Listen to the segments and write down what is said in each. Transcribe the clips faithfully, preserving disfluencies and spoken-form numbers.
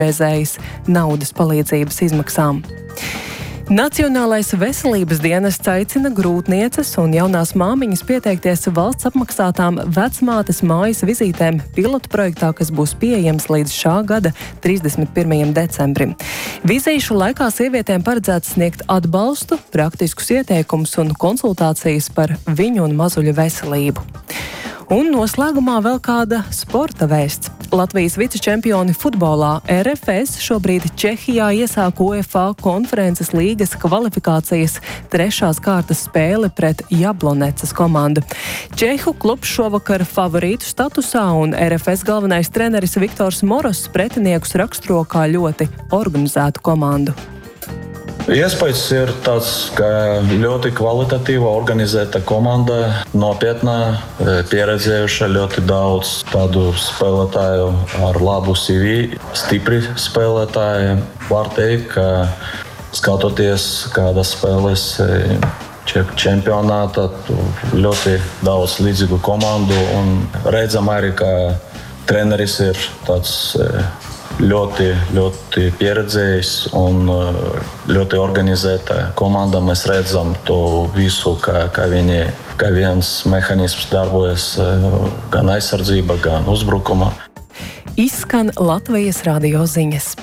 reizējas naudas palīdzības izmaksām. Nacionālais veselības dienests aicina grūtnieces un jaunās māmiņas pieteikties valsts apmaksātām vecmātes mājas vizītēm pilotu projektā, kas būs pieejams līdz šā gada trīsdesmit pirmajam decembrim. Vizīšu laikā sievietēm paredzēts sniegt atbalstu, praktiskus ieteikumus un konsultācijas par viņu un mazuļu veselību. Un noslēgumā vēl kāda sporta vēsts. Latvijas vicečempioni futbolā R F S šobrīd Čehijā iesāk UEFA konferences līgas kvalifikācijas trešās kārtas spēli pret Jablonecas komandu. Čehu klubs šovakar favorītu statusā un R F S galvenais treneris Viktors Moros pretiniekus raksturo kā ļoti organizētu komandu. Iespējas ir tāds, ka ļoti kvalitatīva, organizēta komanda, nopietna, pieredzējuša ļoti daudz tādu spēlētāju ar labu C V, stipri spēlētāji. Var teikt, ka skatoties kādas spēles čempionātā, ļoti daudz līdzīgu komandu un redzam arī, ka treneris ir tāds ļoti, ļoti pieredzējis un ļoti organizēta komanda. Mēs redzam to visu, kā, kā, viņi, kā viens mehānisms darbojas gan aizsardzība, gan uzbrukumā. Izskan Latvijas radio ziņas.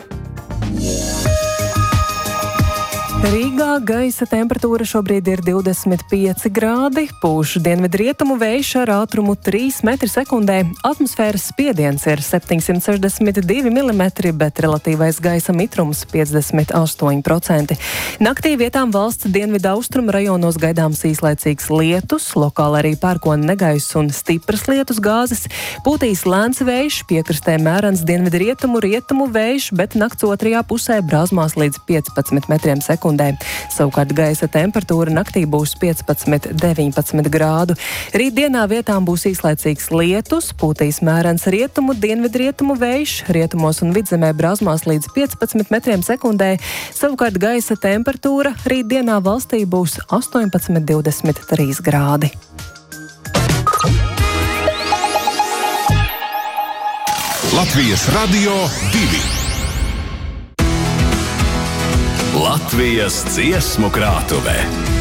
Rīgā gaisa temperatūra šobrīd ir divdesmit pieci grādi, pūš dienvidrietumu vējš ar ātrumu trīs metri sekundē, atmosfēras spiediens ir septiņsimt sešdesmit divi milimetri, bet relatīvais gaisa mitrums piecdesmit astoņi procenti. Naktī vietām valsts dienvidu austrumu rajonos gaidāms īslaicīgs lietus, lokāli arī pērkona negaiss un stipras lietus gāzes, pūtīs lēns vējš, piekrastē mērens dienvidrietumu rietumu vējš, bet nakts otrajā pusē brāzmās līdz piecpadsmit metriem sekundē. Savukārt gaisa temperatūra naktī būs piecpadsmit deviņpadsmit grādu. Rītdienā vietām būs īslaicīgs lietus, pūtīs mērens rietumu, dienvidrietumu vējš, rietumos un vidzemē brāzmās līdz piecpadsmit metriem sekundē. Savukārt gaisa temperatūra rītdienā valstī būs astoņpadsmit divdesmit trīs grādi. Latvijas radio divi. Latvijas dziesmu krātuvē.